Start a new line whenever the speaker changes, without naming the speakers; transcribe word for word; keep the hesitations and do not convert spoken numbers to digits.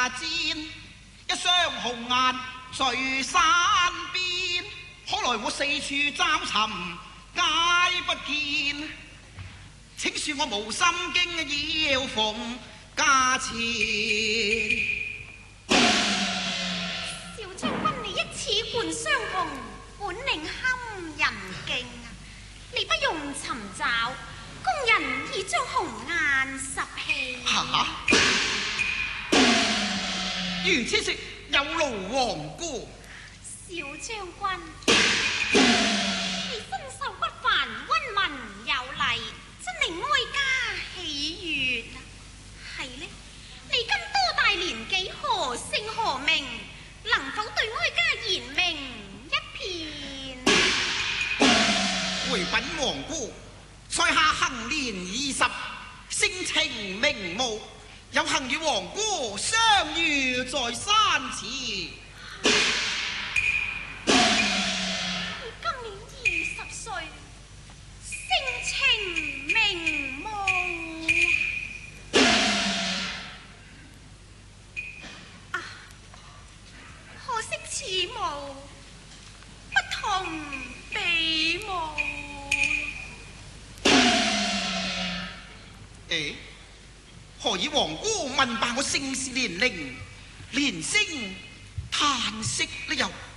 下戰，一雙紅顏隨山邊。可來我四處找尋皆不見，請恕我無心經要逢駕前。
小將軍，你一此冠雙紅，本領堪人敬啊！你不用尋找，工人已將紅顏拾起。
嚇！如此說有勞皇姑。
小將軍，你身手不凡，溫文有禮，真令哀家喜悅啊！係呢，你今多大年紀，何姓何名？能否對哀家言明一片？
回稟皇姑，在下行年二十，性情明目，有幸與皇姑相遇在山前。
性情明目啊，可惜此無不同彼無。
誒，何以皇姑問辦我姓氏年齡，連聲嘆息呢又？